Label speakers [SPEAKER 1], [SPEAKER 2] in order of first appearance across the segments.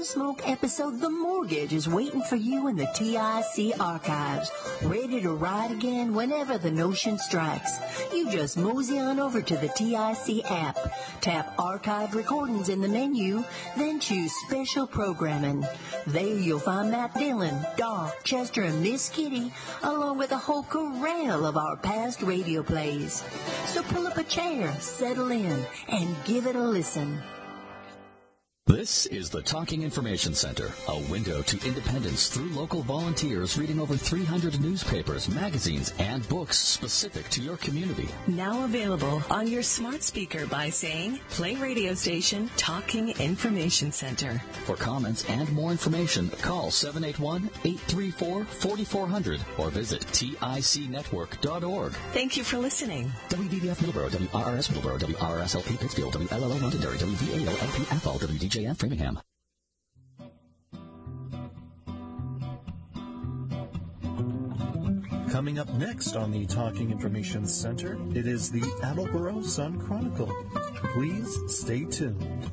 [SPEAKER 1] Gunsmoke episode The Mortgage is waiting for you in the TIC archives, ready to ride again whenever the notion strikes. You just mosey on over to the TIC app, tap Archived Recordings in the menu, then choose Special Programming. There you'll find Matt Dillon, Doc, Chester, and Miss Kitty, along with a whole corral of our past radio plays. So pull up a chair, settle in, and give it a listen.
[SPEAKER 2] This is the Talking Information Center, a window to independence through local volunteers reading over 300 newspapers, magazines, and books specific to your community.
[SPEAKER 3] Now available on your smart speaker by saying, play radio station Talking Information Center.
[SPEAKER 2] For comments and more information, call 781-834-4400 or visit ticnetwork.org.
[SPEAKER 3] Thank you for listening.
[SPEAKER 2] WDBF Middleborough, WRRS Middleborough, WRSLP Pittsfield, WLLO Londonderry, WVAO-LP Athol, WDJF Framingham.
[SPEAKER 4] Coming up next on the Talking Information Center, it is the Attleboro Sun Chronicle. Please stay tuned.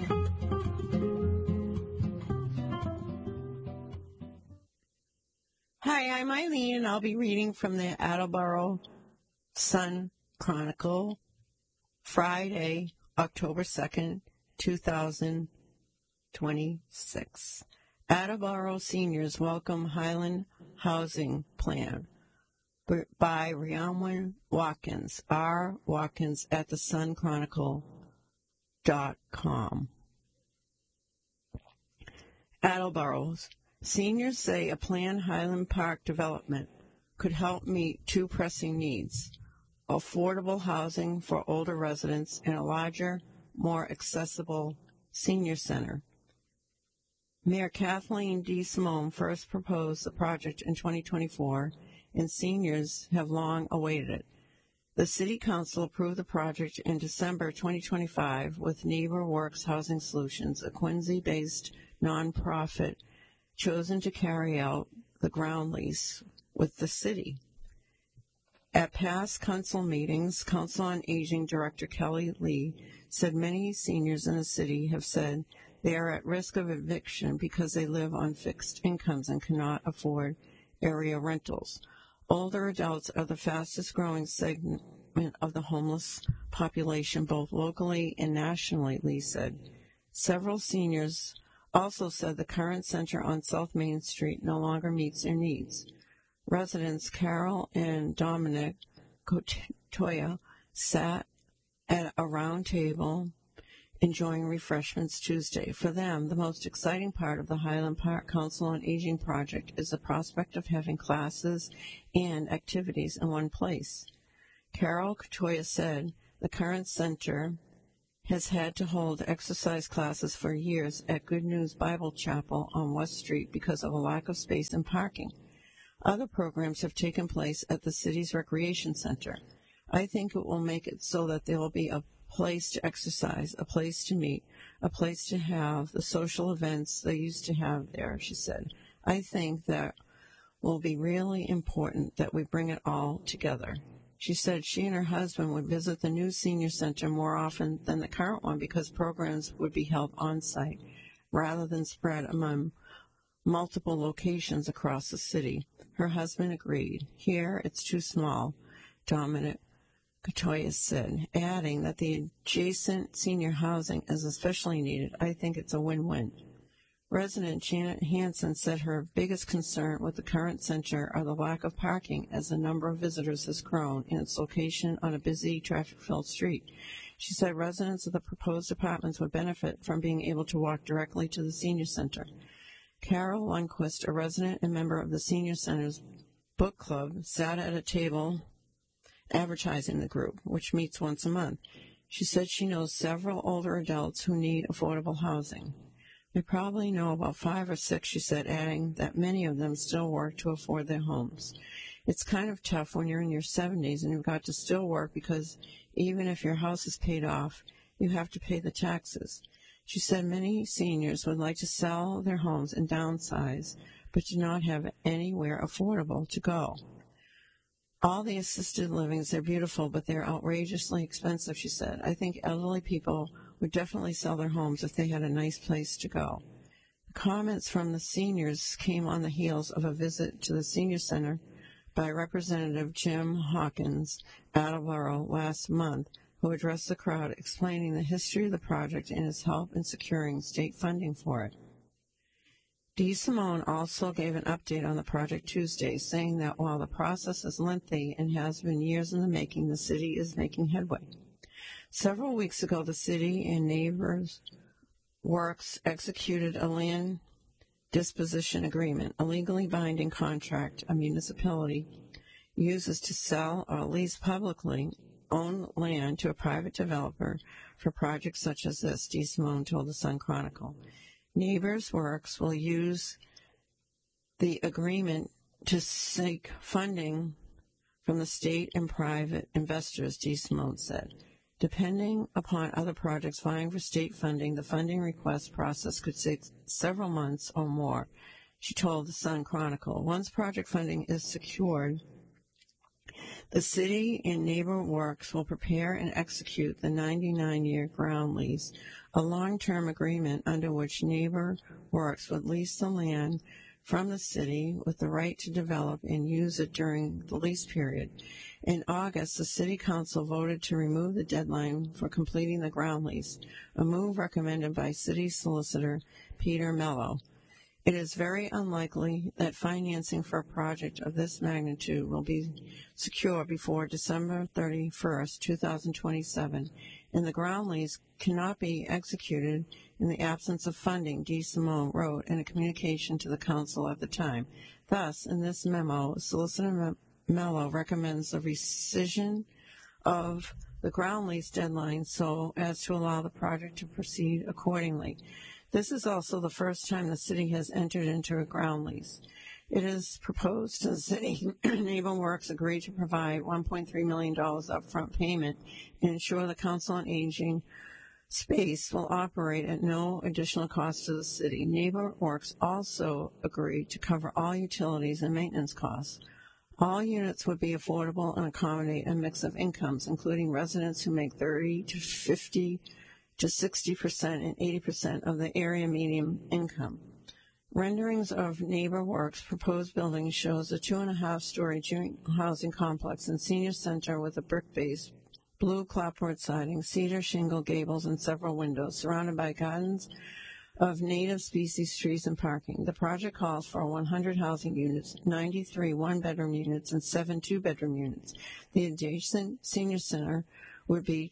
[SPEAKER 5] Hi, I'm Eileen, and I'll be reading from the Attleboro Sun Chronicle, Friday, October 2nd, 2026. Attleboro seniors welcome Highland Housing Plan by Rhiannon Watkins, R. Watkins at thesunchronicle.com. Attleboro's seniors say a planned Highland Park development could help meet two pressing needs: affordable housing for older residents and a larger, more accessible senior center. Mayor Kathleen D. Simone first proposed the project in 2024, and seniors have long awaited it. The City Council approved the project in December 2025 with Neighbor Works Housing Solutions, a Quincy-based nonprofit chosen to carry out the ground lease with the city. At past council meetings, Council on Aging Director Kelly Lee said many seniors in the city have said they are at risk of eviction because they live on fixed incomes and cannot afford area rentals. Older adults are the fastest growing segment of the homeless population, both locally and nationally, Lee said. Several seniors also said the current center on South Main Street no longer meets their needs. Residents Carol and Dominic Cotoya sat at a round table enjoying refreshments Tuesday. For them, the most exciting part of the Highland Park Council on Aging project is the prospect of having classes and activities in one place. Carol Cotoya said the current center has had to hold exercise classes for years at Good News Bible Chapel on West Street because of a lack of space and parking. Other programs have taken place at the city's recreation center. I think it will make it so that there will be a place to exercise, a place to meet, a place to have the social events they used to have there, she said. I think that will be really important that we bring it all together. She said she and her husband would visit the new senior center more often than the current one because programs would be held on-site rather than spread among multiple locations across the city. Her husband agreed. Here, it's too small, Dominic Cotoya said, adding that the adjacent senior housing is especially needed. I think it's a win-win. Resident Janet Hansen said her biggest concern with the current center are the lack of parking as the number of visitors has grown and its location on a busy, traffic-filled street. She said residents of the proposed apartments would benefit from being able to walk directly to the senior center. Carol Lundquist, a resident and member of the Senior Center's book club, sat at a table advertising the group, which meets once a month. She said she knows several older adults who need affordable housing. We probably know about 5 or 6, she said, adding that many of them still work to afford their homes. It's kind of tough when you're in your 70s and you've got to still work because even if your house is paid off, you have to pay the taxes. She said many seniors would like to sell their homes and downsize, but do not have anywhere affordable to go. All the assisted livings are beautiful, but they're outrageously expensive, she said. I think elderly people would definitely sell their homes if they had a nice place to go. Comments from the seniors came on the heels of a visit to the Senior Center by Representative Jim Hawkins, Attleboro, last month, who addressed the crowd explaining the history of the project and his help in securing state funding for it. DeSimone also gave an update on the project Tuesday, saying that while the process is lengthy and has been years in the making, the city is making headway. Several weeks ago, the city and Neighbors Works executed a land disposition agreement, a legally binding contract a municipality uses to sell or lease publicly owned land to a private developer for projects such as this, DeSimone told the Sun Chronicle. Neighbors Works will use the agreement to seek funding from the state and private investors, DeSimone said. Depending upon other projects vying for state funding, the funding request process could take several months or more, she told the Sun Chronicle. Once project funding is secured, the city and Neighbor Works will prepare and execute the 99-year ground lease, a long-term agreement under which Neighbor Works would lease the land from the city with the right to develop and use it during the lease period. In August, the City Council voted to remove the deadline for completing the ground lease, a move recommended by City Solicitor Peter Mello. It is very unlikely that financing for a project of this magnitude will be secure before December 31st, 2027, and the ground lease cannot be executed in the absence of funding, DeSimone wrote in a communication to the council at the time. Thus, in this memo, Solicitor Mello recommends a rescission of the ground lease deadline so as to allow the project to proceed accordingly. This is also the first time the city has entered into a ground lease. It is proposed the city Neighbor Works agreed to provide $1.3 million upfront payment and ensure the Council on Aging space will operate at no additional cost to the city. Neighbor Works also agreed to cover all utilities and maintenance costs. All units would be affordable and accommodate a mix of incomes, including residents who make 30 to 50 to 60% and 80% of the area median income. Renderings of Neighbor Works' proposed building shows a 2.5-story joint housing complex and senior center with a brick base, blue clapboard siding, cedar shingle gables, and several windows, surrounded by gardens of native species trees and parking. The project calls for 100 housing units, 93 one-bedroom units, and 7 two-bedroom units. The adjacent senior center would be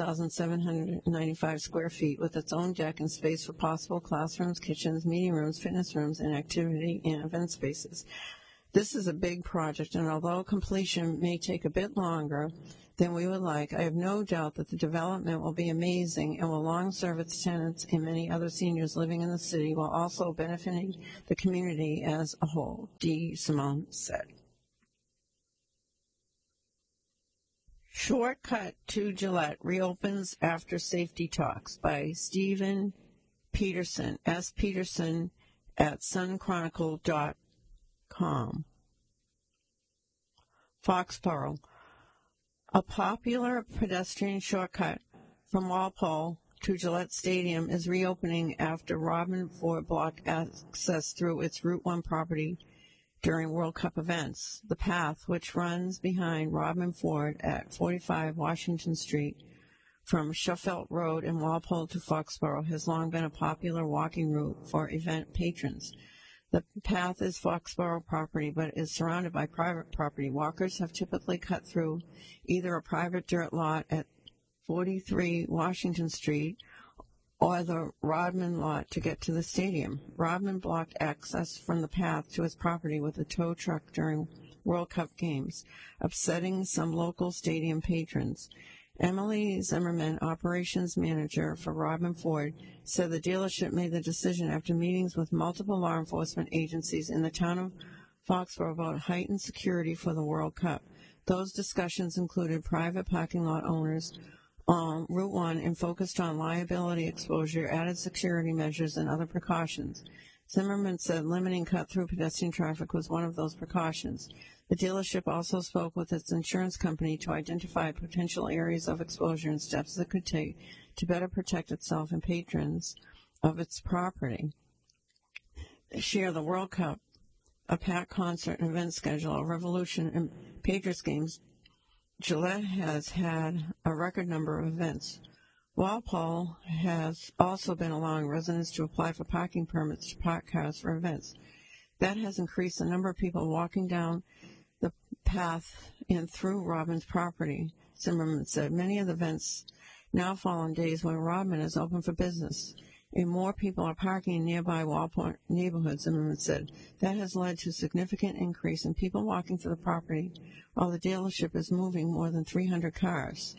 [SPEAKER 5] 12,795 square feet with its own deck and space for possible classrooms, kitchens, meeting rooms, fitness rooms, and activity and event spaces. This is a big project, and although completion may take a bit longer than we would like, I have no doubt that the development will be amazing and will long serve its tenants and many other seniors living in the city while also benefiting the community as a whole, DeSimone said. Shortcut to Gillette reopens after safety talks by Stephen Peterson, S. Peterson at sunchronicle.com. Foxborough. A popular pedestrian shortcut from Walpole to Gillette Stadium is reopening after Robin Ford blocked access through its Route 1 property during World Cup events. The path, which runs behind Robin Ford at 45 Washington Street from Sheffield Road in Walpole to Foxborough, has long been a popular walking route for event patrons. The path is Foxborough property, but is surrounded by private property. Walkers have typically cut through either a private dirt lot at 43 Washington Street or the Rodman lot to get to the stadium. Rodman blocked access from the path to his property with a tow truck during World Cup games, upsetting some local stadium patrons. Emily Zimmerman, operations manager for Robin Ford, said the dealership made the decision after meetings with multiple law enforcement agencies in the town of Foxborough about heightened security for the World Cup. Those discussions included private parking lot owners on Route 1 and focused on liability exposure, added security measures, and other precautions. Zimmerman said limiting cut-through pedestrian traffic was one of those precautions. The dealership also spoke with its insurance company to identify potential areas of exposure and steps it could take to better protect itself and patrons of its property. share the World Cup, a packed concert and event schedule, a Revolution and Patriots games, Gillette has had a record number of events. Walpole has also been allowing residents to apply for parking permits to park cars for events. That has increased the number of people walking down the path and through Rodman's property, Zimmerman said. Many of the events now fall on days when Rodman is open for business, and more people are parking in nearby Walpole neighborhoods, Zimmerman said. That has led to a significant increase in people walking to the property, while the dealership is moving more than 300 cars.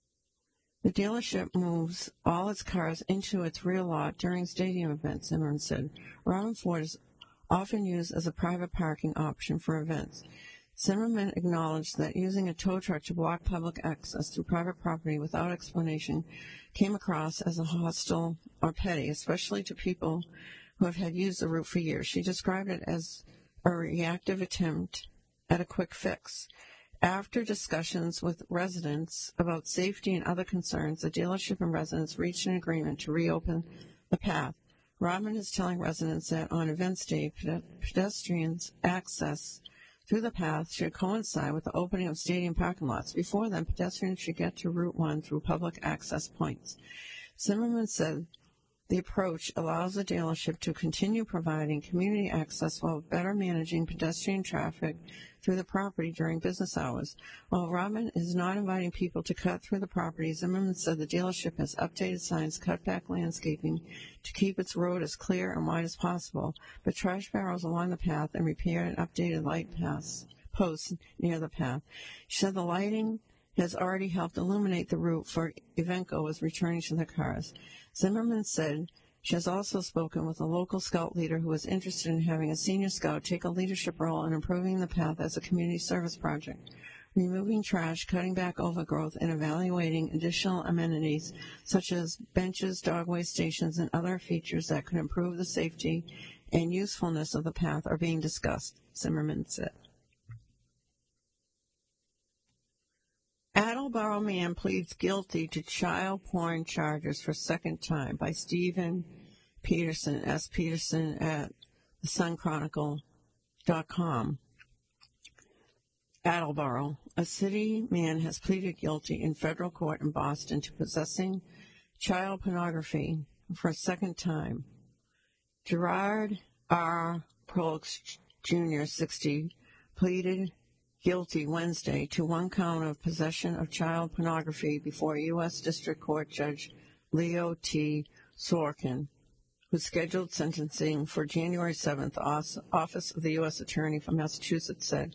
[SPEAKER 5] The dealership moves all its cars into its rear lot during stadium events, Zimmerman said. Rodman Ford is often used as a private parking option for events. Zimmerman acknowledged that using a tow truck to block public access to private property without explanation came across as a hostile or petty, especially to people who have had used the route for years. She described it as a reactive attempt at a quick fix. After discussions with residents about safety and other concerns, the dealership and residents reached an agreement to reopen the path. Rodman is telling residents that on events day, pedestrians' access through the path should coincide with the opening of stadium parking lots. Before then, pedestrians should get to Route 1 through public access points. Zimmerman said the approach allows the dealership to continue providing community access while better managing pedestrian traffic through the property during business hours. While Rodman is not inviting people to cut through the property, Zimmerman said the dealership has updated signs, cut back landscaping to keep its road as clear and wide as possible, but trash barrels along the path and repaired and updated light posts near the path. She said the lighting has already helped illuminate the route for event goers returning to their cars. Zimmerman said she has also spoken with a local scout leader who is interested in having a senior scout take a leadership role in improving the path as a community service project, removing trash, cutting back overgrowth, and evaluating additional amenities such as benches, dogway stations, and other features that could improve the safety and usefulness of the path are being discussed, Zimmerman said. Attleboro man pleads guilty to child porn charges for second time by Stephen Peterson, S. Peterson at thesunchronicle.com. Attleboro, a city man has pleaded guilty in federal court in Boston to possessing child pornography for a second time. Gerard R. Prolix Jr., 60, pleaded guilty Wednesday to one count of possession of child pornography before U.S. District Court Judge Leo T. Sorkin, who scheduled sentencing for January 7th. Office of the U.S. Attorney for Massachusetts said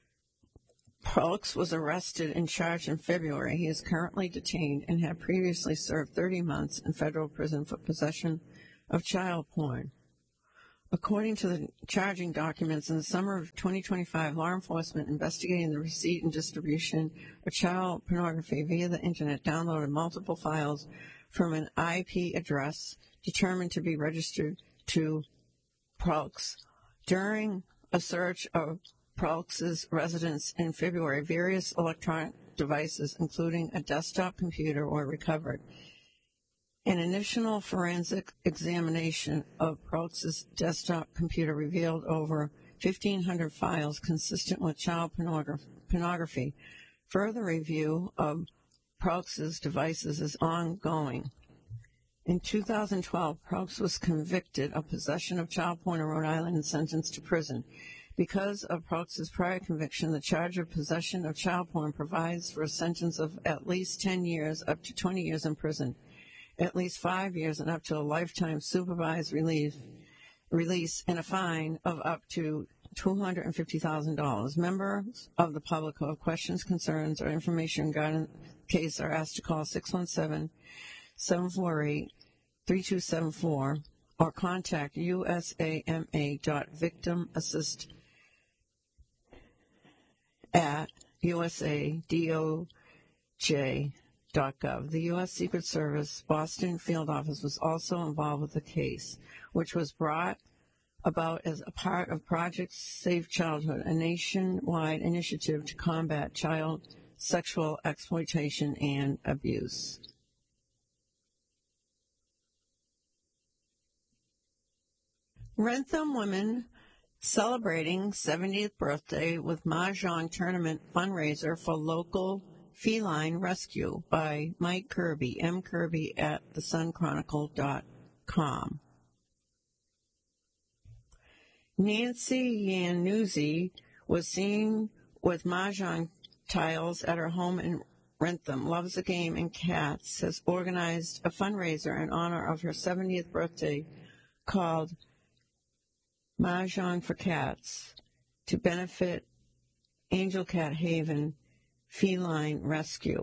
[SPEAKER 5] Prolix was arrested and charged in February. He is currently detained and had previously served 30 months in federal prison for possession of child porn. According to the charging documents, in the summer of 2025, law enforcement investigating the receipt and distribution of child pornography via the Internet downloaded multiple files from an IP address determined to be registered to Prolix. During a search of Prolix's residence in February, various electronic devices, including a desktop computer, were recovered. An initial forensic examination of Prolix's desktop computer revealed over 1,500 files consistent with child pornography. Further review of Prolix's devices is ongoing. In 2012, Prolix was convicted of possession of child porn in Rhode Island and sentenced to prison. Because of Prolix's prior conviction, the charge of possession of child porn provides for a sentence of at least 10 years up to 20 years in prison, at least 5 years and up to a lifetime supervised release and a fine of up to $250,000. Members of the public who have questions, concerns, or information regarding the case are asked to call 617-748-3274 or contact usama.victimassist@usadoj.gov. The U.S. Secret Service Boston Field Office was also involved with the case, which was brought about as a part of Project Safe Childhood, a nationwide initiative to combat child sexual exploitation and abuse. Rentham women celebrating 70th birthday with Mahjong tournament fundraiser for local feline rescue by Mike Kirby, mkirby at thesunchronicle.com. Nancy Iannuzzi was seen with Mahjong tiles at her home in Rentham. Loves the Game and Cats has organized a fundraiser in honor of her 70th birthday called Mahjong for Cats to benefit Angel Cat Haven Feline Rescue.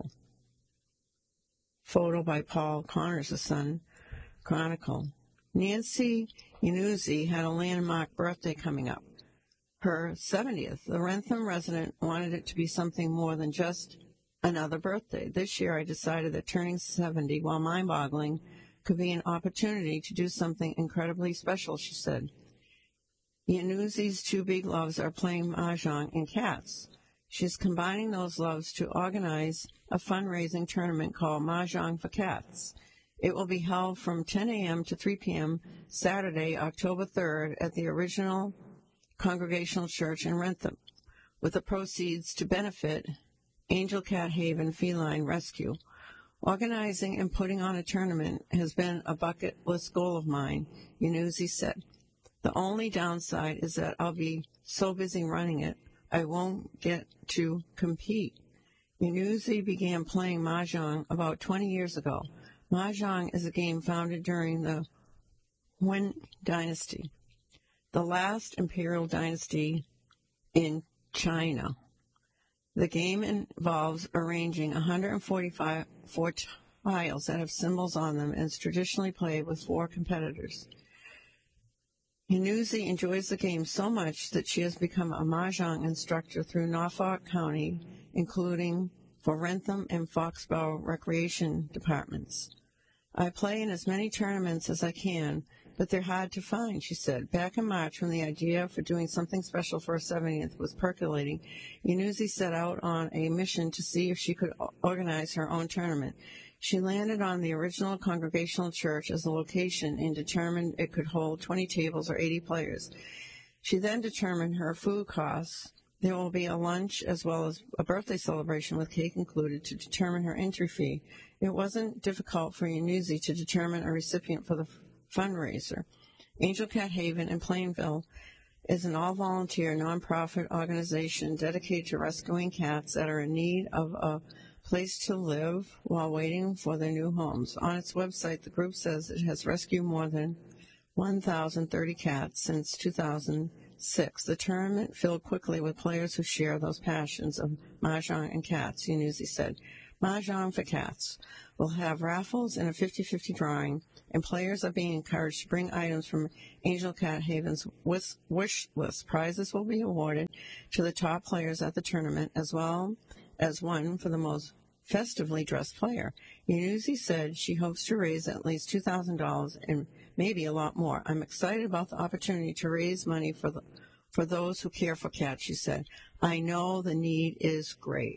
[SPEAKER 5] Photo by Paul Connors, The Sun Chronicle. Nancy Iannuzzi had a landmark birthday coming up, her 70th. The Rentham resident wanted it to be something more than just another birthday. This year I decided that turning 70, while mind-boggling, could be an opportunity to do something incredibly special, she said. Iannuzzi's two big loves are playing Mahjong and cats. She's combining those loves to organize a fundraising tournament called Mahjong for Cats. It will be held from 10 a.m. to 3 p.m. Saturday, October 3rd at the original Congregational Church in Rentham, with the proceeds to benefit Angel Cat Haven Feline Rescue. Organizing and putting on a tournament has been a bucket list goal of mine, Iannuzzi said. The only downside is that I'll be so busy running it, I won't get to compete. Iannuzzi began playing Mahjong about 20 years ago. Mahjong is a game founded during the Yuan dynasty, the last imperial dynasty in China. The game involves arranging 144 tiles that have symbols on them and is traditionally played with 4 competitors. Iannuzzi enjoys the game so much that she has become a Mahjong instructor through Norfolk County, including for Rentham and Foxborough Recreation Departments. I play in as many tournaments as I can, but they're hard to find, she said. Back in March, when the idea for doing something special for her 70th was percolating, Iannuzzi set out on a mission to see if she could organize her own tournament. She landed on the original Congregational Church as a location and determined it could hold 20 tables or 80 players. She then determined her food costs. There will be a lunch as well as a birthday celebration with cake included to determine her entry fee. It wasn't difficult for Iannuzzi to determine a recipient for the fundraiser. Angel Cat Haven in Plainville is an all-volunteer nonprofit organization dedicated to rescuing cats that are in need of a place to live while waiting for their new homes. On its website, the group says it has rescued more than 1,030 cats since 2006. The tournament filled quickly with players who share those passions of Mahjong and cats, Iannuzzi said. Mahjong for Cats will have raffles and a 50-50 drawing, and players are being encouraged to bring items from Angel Cat Haven's wish list. Prizes will be awarded to the top players at the tournament, as well as one for the most festively dressed player. Iannuzzi said she hopes to raise at least $2,000 and maybe a lot more. I'm excited about the opportunity to raise money for those who care for cats, she said. I know the need is great.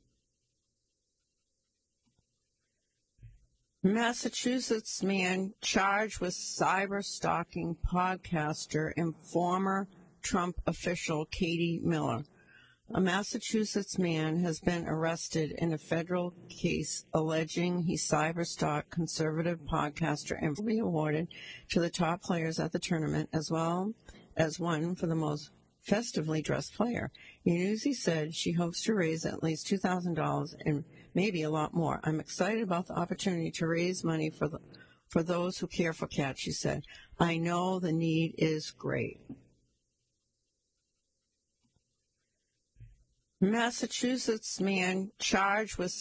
[SPEAKER 5] Massachusetts man charged with cyber-stalking podcaster and former Trump official Katie Miller. A Massachusetts man has been arrested in a federal case alleging he cyber-stalked conservative podcaster and will be awarded to the top players at the tournament, as well as one for the most festively dressed player. Iannuzzi said she hopes to raise at least $2,000 and maybe a lot more. I'm excited about the opportunity to raise money for those who care for cats, she said. I know the need is great. Massachusetts man charged with